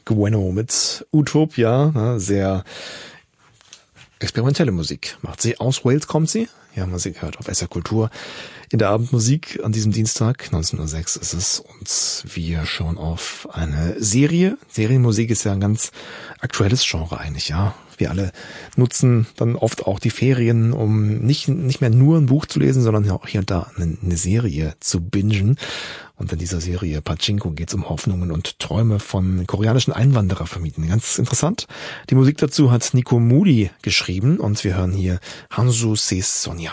Gwenno mit Utopia, ne, sehr experimentelle Musik macht sie. Aus Wales kommt sie. Hier haben wir sie gehört auf SR Kultur. In der Abendmusik an diesem Dienstag, 19:06 ist es, und wir schauen auf eine Serie. Serienmusik ist ja ein ganz aktuelles Genre eigentlich, ja. Wir alle nutzen dann oft auch die Ferien, um nicht mehr nur ein Buch zu lesen, sondern auch hier und da eine Serie zu bingen. Und in dieser Serie Pachinko geht es um Hoffnungen und Träume von koreanischen Einwandererfamilien. Ganz interessant. Die Musik dazu hat Nico Moody geschrieben und wir hören hier Hansu Sees Sonja.